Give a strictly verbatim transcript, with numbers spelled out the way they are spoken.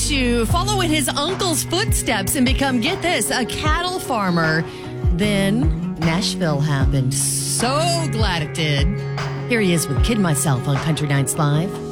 to follow in his uncle's footsteps and become, get this, a cattle farmer. Then Nashville happened. So glad it did. Here he is with Kid Myself on Country Nights Live.